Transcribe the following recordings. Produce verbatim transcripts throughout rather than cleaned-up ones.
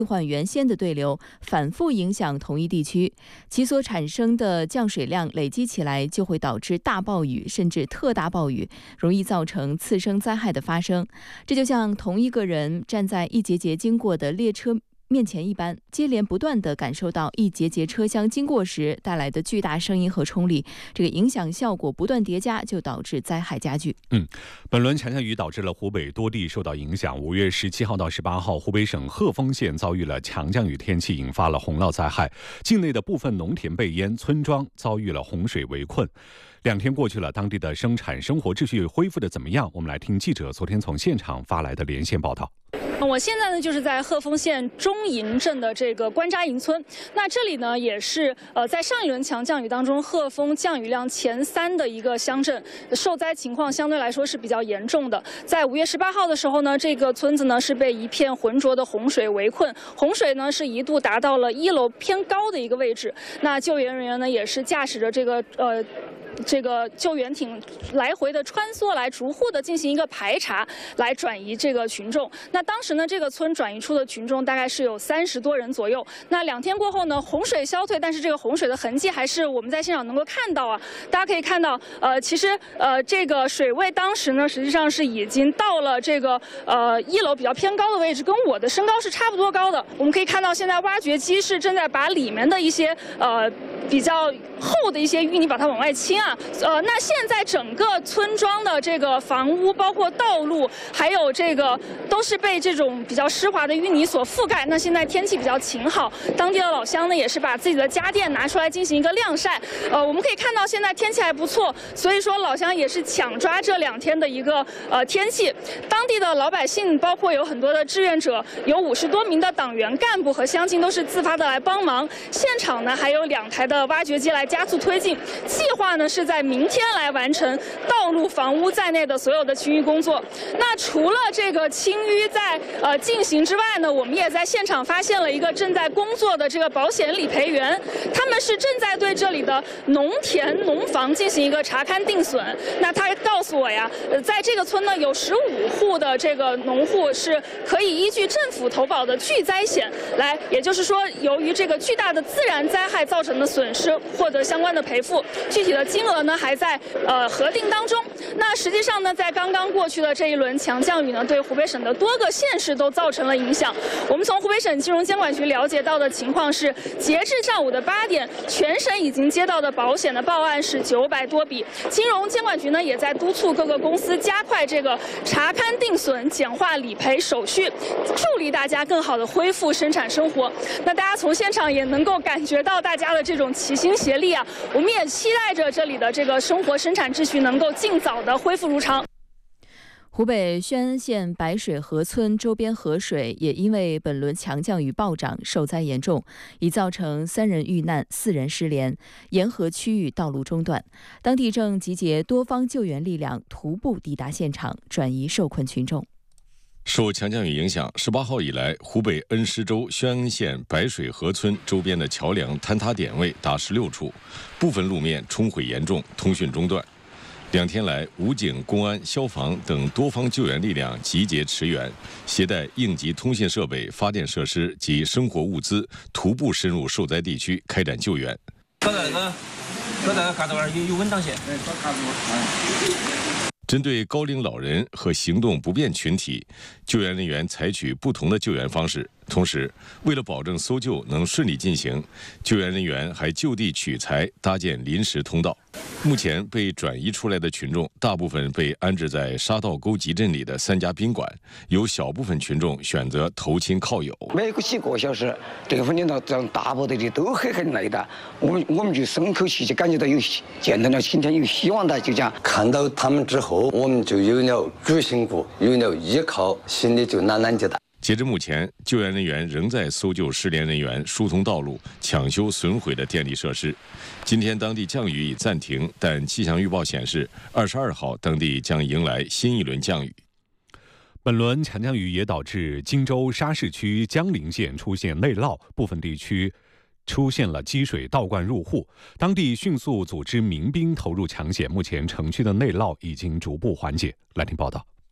换原先的对流，反复影响同一地区，其所产生的降水量累积起来，就会导致大暴雨甚至特大暴雨，容易造成次生灾害的发生。这就像同一个人站在一节节经过的列车面前一般，接连不断地感受到一节节车厢经过时带来的巨大声音和冲力，这个影响效果不断叠加，就导致灾害加剧。 嗯，本轮强降雨导致了湖北多地受到影响。五月十七号到十八号，湖北省鹤峰县遭遇了强降雨天气，引发了洪涝灾害，境内的部分农田被淹，村庄遭遇了洪水围困。两天过去了，当地的生产生活秩序恢复的怎么样？我们来听记者昨天从现场发来的连线报道。 我现在呢就是在鹤峰县中营镇的这个关扎营村，那这里呢也是呃在上一轮强降雨当中鹤峰降雨量前三的一个乡镇，受灾情况相对来说是比较严重的。在五月十八号的时候呢，这个村子呢是被一片浑浊的洪水围困，洪水呢是一度达到了一楼偏高的一个位置。那救援人员呢也是驾驶着这个呃。这个救援艇来回的穿梭，来逐户的进行一个排查，来转移这个群众。那当时呢，这个村转移出的群众大概是有三十多人左右。那两天过后呢，洪水消退，但是这个洪水的痕迹还是我们在现场能够看到啊。大家可以看到，呃，其实呃，这个水位当时呢，实际上是已经到了这个呃一楼比较偏高的位置，跟我的身高是差不多高的。我们可以看到，现在挖掘机是正在把里面的一些呃比较厚的一些淤泥把它往外清啊。呃，那现在整个村庄的这个房屋，包括道路，还有这个都是被这种比较湿滑的淤泥所覆盖。那现在天气比较晴好，当地的老乡呢也是把自己的家电拿出来进行一个晾晒。呃，我们可以看到现在天气还不错，所以说老乡也是抢抓这两天的一个呃天气。当地的老百姓，包括有很多的志愿者，有五十多名的党员干部和乡亲都是自发的来帮忙。现场呢还有两台的挖掘机来加速推进。计划呢是在明天来完成道路、房屋在内的所有的清淤工作。那除了这个清淤在呃进行之外呢，我们也在现场发现了一个正在工作的这个保险理赔员，他们是正在对这里的农田、农房进行一个查勘定损。那他告诉我呀，呃，在这个村呢有十五户的这个农户是可以依据政府投保的巨灾险来，也就是说，由于这个巨大的自然灾害造成的损失，获得相关的赔付。具体的金额呢还在呃核定当中。那实际上呢，在刚刚过去的这一轮强降雨呢，对湖北省的多个县市都造成了影响。我们从湖北省金融监管局了解到的情况是，截至上午的八点，全省已经接到的保险的报案是九百多笔。金融监管局呢，也在督促各个公司加快这个查勘定损、简化理赔手续，助力大家更好的恢复生产生活。那大家从现场也能够感觉到大家的这种齐心协力啊，我们也期待着这里的这个生活生产秩序能够尽早的恢复如常。 湖北宣恩县白水河村周边河水也因为本轮强降雨暴涨，受灾严重，已造成三人遇难、四人失联，沿河区域道路中断。当地正集结多方救援力量，徒步抵达现场，转移受困群众。 受强降雨影响，十八号以来，湖北恩施州宣恩县白水河村周边的桥梁坍塌点位达十六处，部分路面冲毁严重，通讯中断。两天来，武警、公安、消防等多方救援力量集结驰援，携带应急通信设备、发电设施及生活物资，徒步深入受灾地区开展救援。 搁在那，搁在那卡子玩有有稳当线。对，搁卡子玩。 针对高龄老人和行动不便群体，救援人员采取不同的救援方式。同时，为了保证搜救能顺利进行，救援人员还就地取材，搭建临时通道。目前被转移出来的群众，大部分被安置在沙道沟集镇里的三家宾馆，有小部分群众选择投亲靠友。 每个几个小时，这个风景到这样大部队的都很很累的，我们我们就松口气，就感觉到有见到了今天有希望的，就讲看到他们之后，我们就有了主心骨，有了依靠，心里就暖暖的。 截至目前，救援人员仍在搜救失联人员、疏通道路、抢修损毁的电力设施。今天当地降雨已暂停，但气象预报显示，二十二号当地将迎来新一轮降雨。 本轮强降雨也导致荆州沙市区江陵县出现内涝，部分地区出现了积水倒灌入户，当地迅速组织民兵投入抢险，目前城区的内涝已经逐步缓解。来听报道。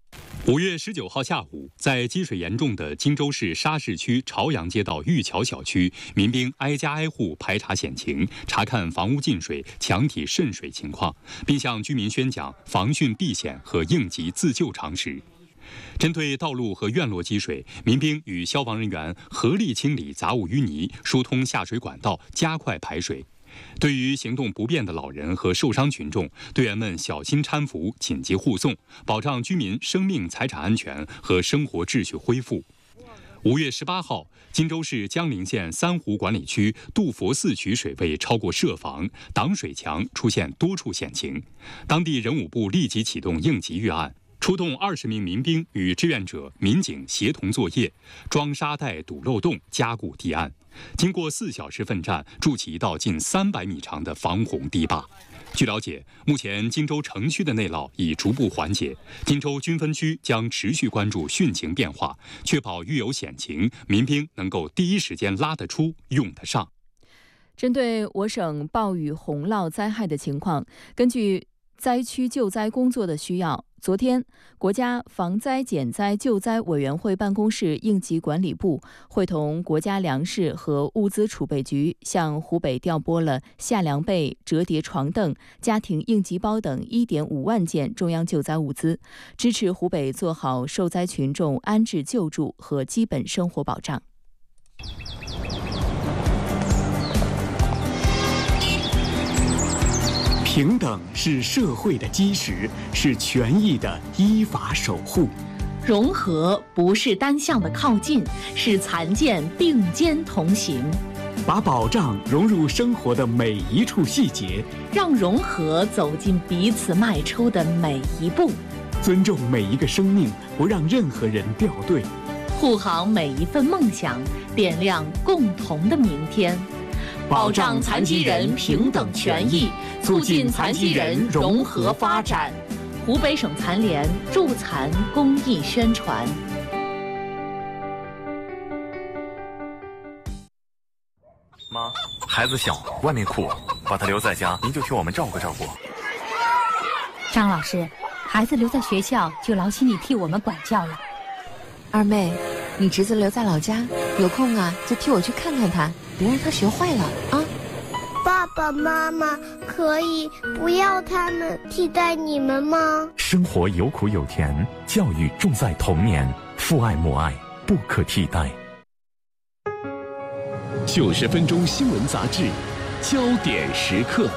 五月十九号下午，在积水严重的荆州市沙市区朝阳街道玉桥小区，民兵挨家挨户排查险情，查看房屋进水、墙体渗水情况，并向居民宣讲防汛避险和应急自救常识。针对道路和院落积水，民兵与消防人员合力清理杂物淤泥，疏通下水管道，加快排水。对于行动不便的老人和受伤群众，队员们小心搀扶、紧急护送，保障居民生命财产安全和生活秩序恢复。五月十八号，荆州市江陵县三湖管理区杜佛寺渠水位超过设防，挡水墙出现多处险情，当地人武部立即启动应急预案。出动二十名民兵与志愿者、民警协同作业，装沙袋、堵漏洞、加固堤岸。经过四小时奋战，筑起一道近三百米长的防洪堤坝。据了解，目前荆州城区的内涝已逐步缓解，荆州军分区将持续关注汛情变化，确保遇有险情，民兵能够第一时间拉得出、用得上。 针对我省暴雨洪涝灾害的情况，根据灾区救灾工作的需要，昨天，国家防灾减灾救灾委员会办公室应急管理部会同国家粮食和物资储备局，向湖北调拨了夏凉被、折叠床凳、家庭应急包等 一点五万件中央救灾物资，支持湖北做好受灾群众安置救助和基本生活保障。 平等是社会的基石，是权益的依法守护。 融合不是单向的靠近，是残健并肩同行。 把保障融入生活的每一处细节， 让融合走进彼此迈出的每一步。 尊重每一个生命，不让任何人掉队。 护航每一份梦想，点亮共同的明天。保障残疾人平等权益，促进残疾人融合发展。湖北省残联助残公益宣传。 妈，孩子小，外面酷，把他留在家，您就替我们照顾照顾。 张老师，孩子留在学校就劳心你替我们管教了。 二妹，你侄子留在老家，有空啊就替我去看看他，别让他学坏了啊。 爸爸妈妈可以不要他们替代你们吗？ 生活有苦有甜，教育重在童年，父爱母爱不可替代。 九十分钟新闻杂志，焦点时刻。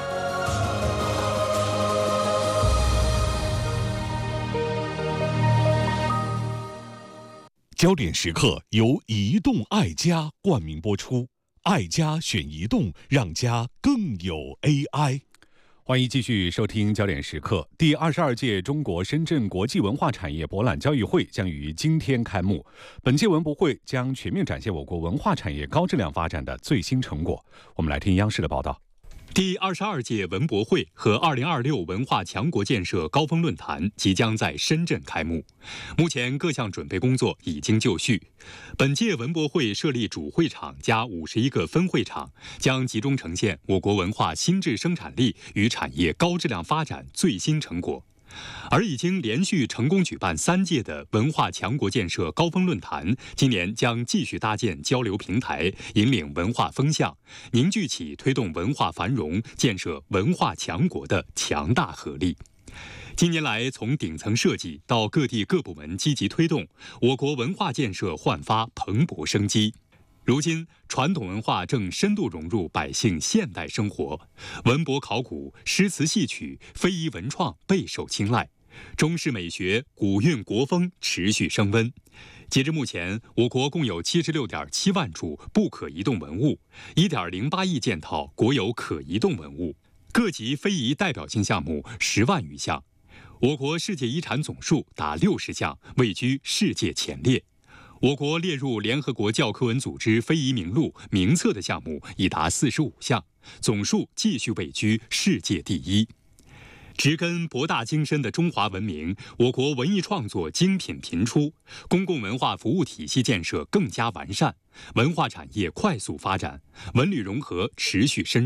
焦点时刻由移动爱家冠名播出，爱家选移动，让家更有 A I。欢迎继续收听焦点时刻。第二十二届中国深圳国际文化产业博览交易会将于今天开幕。本届文博会将全面展现我国文化产业高质量发展的最新成果。我们来听央视的报道。 第二十二届文博会和二零二六文化强国建设高峰论坛即将在深圳开幕，目前各项准备工作已经就绪。本届文博会设立主会场加五十一个分会场，将集中呈现我国文化新质生产力与产业高质量发展最新成果。而已经连续成功举办三届的文化强国建设高峰论坛，今年将继续搭建交流平台，引领文化风向，凝聚起推动文化繁荣、建设文化强国的强大合力。近年来，从顶层设计到各地各部门积极推动，我国文化建设焕发蓬勃生机。如今，传统文化正深度融入百姓现代生活，文博考古、诗词戏曲、非遗文创备受青睐，中式美学、古韵国风持续升温。截至目前，我国共有七十六点七万处不可移动文物，一点零八亿件套国有可移动文物，各级非遗代表性项目十万余项。我国世界遗产总数达六十项，位居世界前列。我国列入联合国教科文组织非遗名录名册的项目已达四十五项，总数继续位居世界第一。植根博大精深的中华文明，我国文艺创作精品频出，公共文化服务体系建设更加完善，文化产业快速发展，文旅融合持续深入，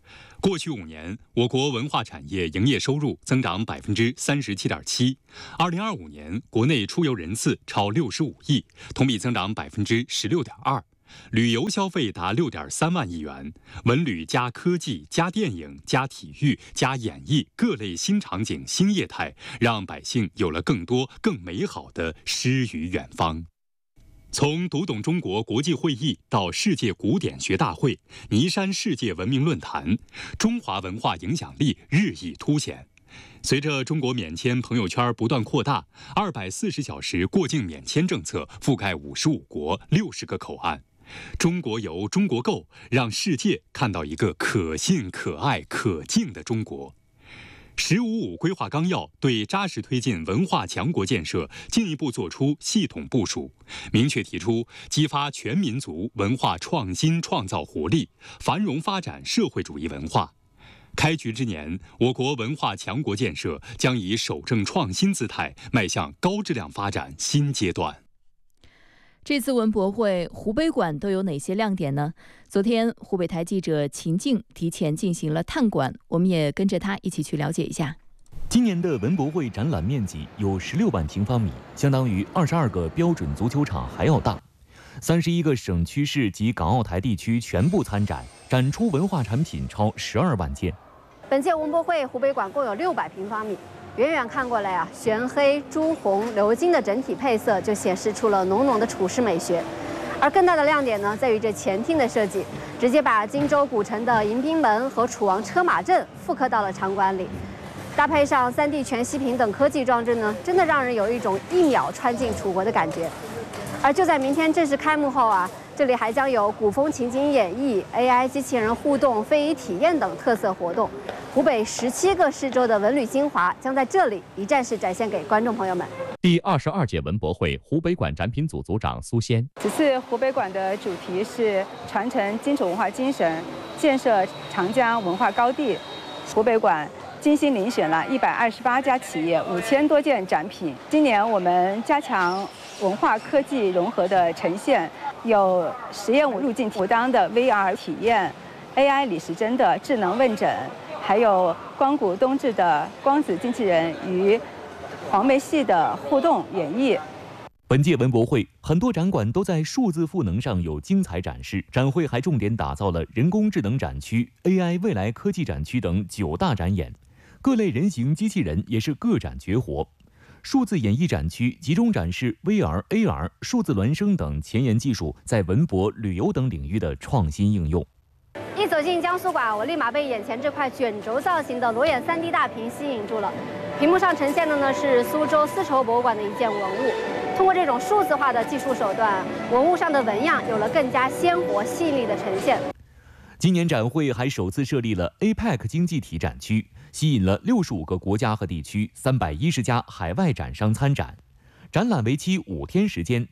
过去五年，我国文化产业营业收入增长百分之三十七点七。二零二五年，国内出游人次超六十五亿，同比增长百分之十六点二。旅游消费达六点三万亿元，文旅加科技加电影加体育加演艺各类新场景新业态，让百姓有了更多更美好的诗与远方。从读懂中国国际会议到世界古典学大会、尼山世界文明论坛，中华文化影响力日益凸显。随着中国免签朋友圈不断扩大，二百四十小时过境免签政策覆盖五十五国六十个口岸。中国游、中国购，让世界看到一个可信、可爱、可敬的中国。“十五五”规划纲要对扎实推进文化强国建设进一步作出系统部署，明确提出激发全民族文化创新创造活力，繁荣发展社会主义文化。开局之年，我国文化强国建设将以守正创新姿态迈向高质量发展新阶段。 这次文博会，湖北馆都有哪些亮点呢？昨天，湖北台记者秦静提前进行了探馆，我们也跟着他一起去了解一下。 今年的文博会展览面积有十六万平方米，相当于二十二个标准足球场还要大。三十一个省区市及港澳台地区全部参展，展出文化产品超十二万件。 本届文博会，湖北馆共有六百平方米。远远看过来啊，玄黑、朱红、鎏金的整体配色就显示出了浓浓的楚式美学。而更大的亮点呢，在于这前厅的设计，直接把荆州古城的迎宾门和楚王车马阵复刻到了场馆里，搭配上 三 D 全息屏等科技装置呢，真的让人有一种一秒穿进楚国的感觉。而就在明天正式开幕后啊，这里还将有古风情景演绎、A I 机器人互动、非遗体验等特色活动。湖北十七个市州的文旅精华将在这里一站式展现给观众朋友们。 第二十二届文博会湖北馆展品组组长苏仙， 此次湖北馆的主题是传承荆楚文化精神，建设长江文化高地。湖北馆精心遴选了一百二十八家企业，五千多件展品。今年我们加强文化科技融合的呈现，有实验入境武当的 V R 体验， A I 李时珍的智能问诊，还有光谷冬至的光子机器人与黄梅戏的互动演绎。 本届文博会，很多展馆都在数字赋能上有精彩展示。展会还重点打造了人工智能展区、A I 未来科技展区等九大展演，各类人形机器人也是各展绝活。数字演艺展区集中展示 V R、A R、数字孪生等前沿技术在文博、旅游等领域的创新应用。 一走进江苏馆，我立马被眼前这块卷轴造型的裸眼 三 D 大屏吸引住了。屏幕上呈现的呢是苏州丝绸博物馆的一件文物。通过这种数字化的技术手段，文物上的纹样有了更加鲜活细腻的呈现。 今年展会还首次设立了 A P E C 经济体展区，吸引了六十五个国家和地区三百一十家海外展商参展。展览为期五天时间。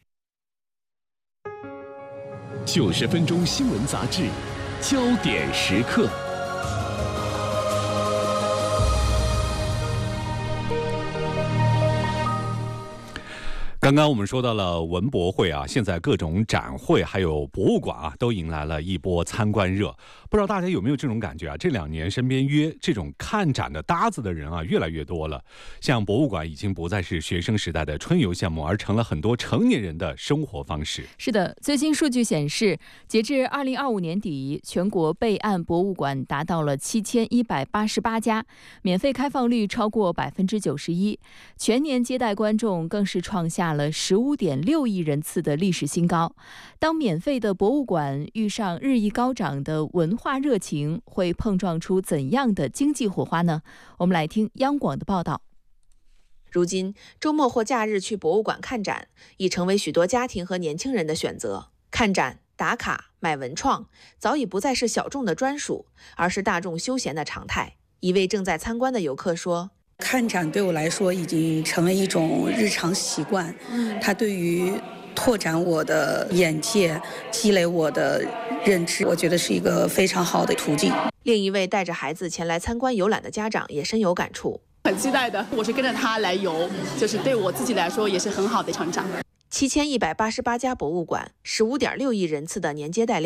九十分钟新闻杂志，焦点时刻。 刚刚我们说到了文博会啊，现在各种展会还有博物馆啊，都迎来了一波参观热。不知道大家有没有这种感觉啊？这两年身边约这种看展的搭子的人啊，越来越多了。像博物馆已经不再是学生时代的春游项目，而成了很多成年人的生活方式。 是的，最新数据显示，截至二零二五年底，全国备案博物馆达到了七千一百八十八家，免费开放率超过百分之九十一，全年接待观众更是创下了十五点六亿人次的历史新高。当免费的博物馆遇上日益高涨的文化热情，会碰撞出怎样的经济火花呢？我们来听央广的报道。 如今，周末或假日去博物馆看展，已成为许多家庭和年轻人的选择。看展、打卡、买文创，早已不再是小众的专属，而是大众休闲的常态。一位正在参观的游客说： 看展对我来说已经成为一种日常习惯，它对于拓展我的眼界、积累我的认知，我觉得是一个非常好的途径。 另一位带着孩子前来参观游览的家长也深有感触， 很期待的，我是跟着他来游，就是对我自己来说也是很好的成长。 七千一百八十八家博物馆，十五点六亿人次的年接待量，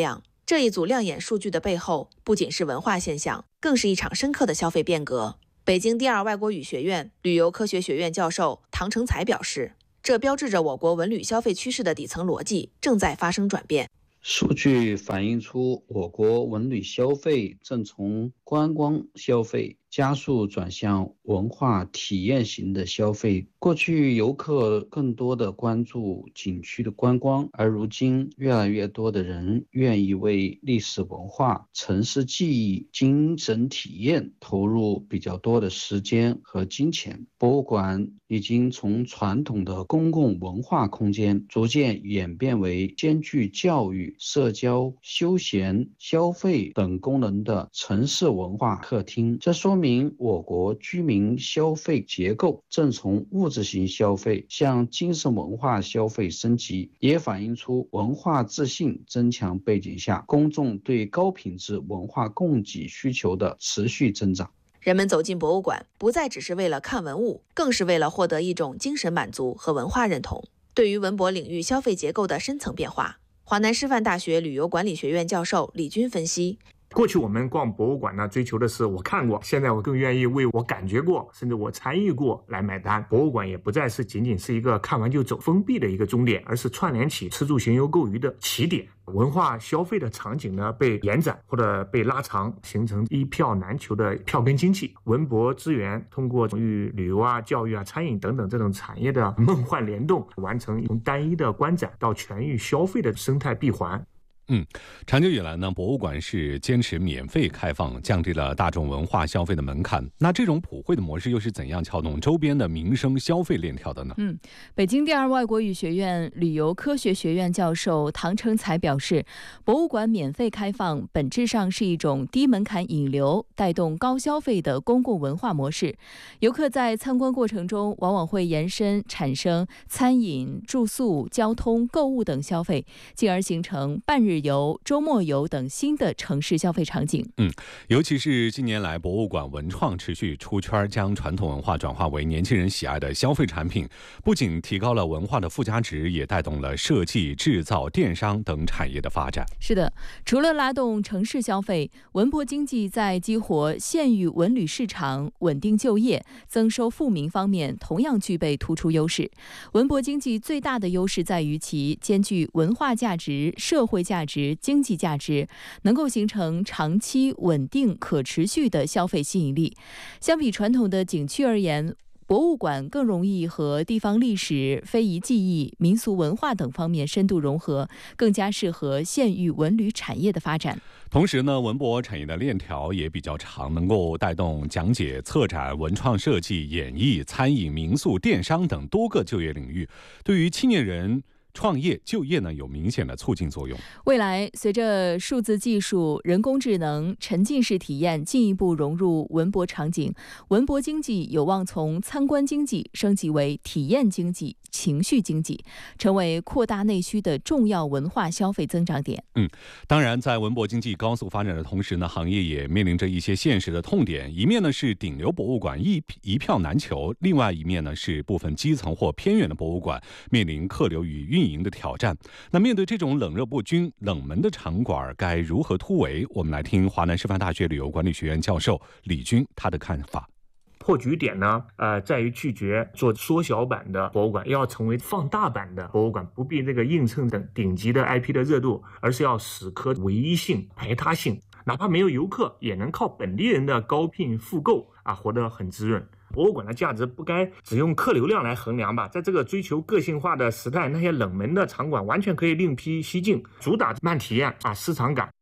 这一组亮眼数据的背后，不仅是文化现象，更是一场深刻的消费变革。北京第二外国语学院旅游科学学院教授唐成才表示，这标志着我国文旅消费趋势的底层逻辑正在发生转变。 数据反映出我国文旅消费正从观光消费加速转向文化体验型的消费。过去游客更多的关注景区的观光，而如今越来越多的人愿意为历史文化、城市记忆、精神体验投入比较多的时间和金钱。博物馆已经从传统的公共文化空间逐渐演变为兼具教育、社交、休闲、消费等功能的城市文化客厅。这说明我国居民消费结构正从物质型消费向精神文化消费升级，也反映出文化自信增强背景下公众对高品质文化供给需求的持续增长。 人们走进博物馆，不再只是为了看文物，更是为了获得一种精神满足和文化认同。对于文博领域消费结构的深层变化，华南师范大学旅游管理学院教授李军分析， 过去我们逛博物馆呢，追求的是我看过，现在我更愿意为我感觉过，甚至我参与过来买单。博物馆也不再是仅仅是一个看完就走封闭的一个终点，而是串联起吃住行游购娱的起点。文化消费的场景呢被延展或者被拉长，形成一票难求的票根经济。文博资源通过与旅游啊、教育啊、餐饮等等这种产业的梦幻联动，完成从单一的观展到全域消费的生态闭环。 嗯，长久以来呢，博物馆是坚持免费开放，降低了大众文化消费的门槛。那这种普惠的模式又是怎样撬动周边的民生消费链条的呢？ 嗯，北京第二外国语学院旅游科学学院教授唐成才表示，博物馆免费开放本质上是一种低门槛引流、带动高消费的公共文化模式。游客在参观过程中，往往会延伸产生餐饮、住宿、交通、购物等消费，进而形成半日游、周末游等新的城市消费场景。 嗯，尤其是近年来博物馆文创持续出圈，将传统文化转化为年轻人喜爱的消费产品，不仅提高了文化的附加值，也带动了设计、制造、电商等产业的发展。 是的，除了拉动城市消费，文博经济在激活县域文旅市场、稳定就业、增收富民方面同样具备突出优势。文博经济最大的优势在于其兼具文化价值、社会价值、经济价值，能够形成长期稳定可持续的消费吸引力。相比传统的景区而言，博物馆更容易和地方历史、非遗技艺、民俗文化等方面深度融合，更加适合县域文旅产业的发展。 同时呢，文博产业的链条也比较长，能够带动讲解、策展、文创设计、演艺、餐饮、民宿、电商等多个就业领域，对于青年人创业就业呢有明显的促进作用。 未来随着数字技术、人工智能、沉浸式体验进一步融入文博场景，文博经济有望从参观经济升级为体验经济、情绪经济，成为扩大内需的重要文化消费增长点。 嗯，当然，在文博经济高速发展的同时呢，行业也面临着一些现实的痛点。一面呢是顶流博物馆一一票难求，另外一面呢是部分基层或偏远的博物馆面临客流与运营的挑战。那面对这种冷热不均、冷门的场馆，该如何突围？我们来听华南师范大学旅游管理学院教授李军他的看法。 破局点呢，呃，在于拒绝做缩小版的博物馆，要成为放大版的博物馆，不必这个映衬等顶级的 I P 的热度，而是要死磕唯一性、排他性，哪怕没有游客，也能靠本地人的高聘复购啊，活得很滋润。博物馆的价值不该只用客流量来衡量吧？在这个追求个性化的时代，那些冷门的场馆完全可以另辟蹊径，主打慢体验啊，市场感。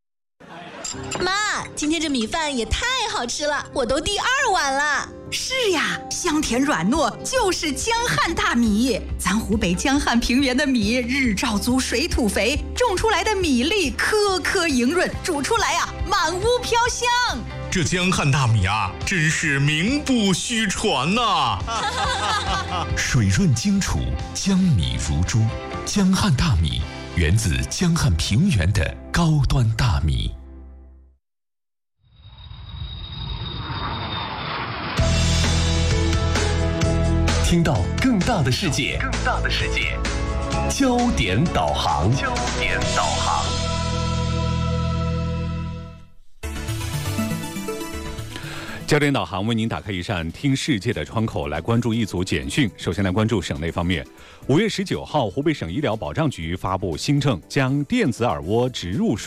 妈，今天这米饭也太好吃了，我都第二碗了。 是呀，香甜软糯，就是江汉大米。咱湖北江汉平原的米日照足，水土肥，种出来的米粒颗颗莹润，煮出来啊满屋飘香。 这江汉大米啊，真是名不虚传呐、 啊！水润精楚，江米如珠。江汉大米源自江汉平原的高端大米。听到更大的世界，更大的世界，焦点导航，焦点导航。 焦点导航为您打开一扇听世界的窗口，来关注一组简讯。首先来关注省内方面，五月十九号，湖北省医疗保障局发布新政，将电子耳蜗植入术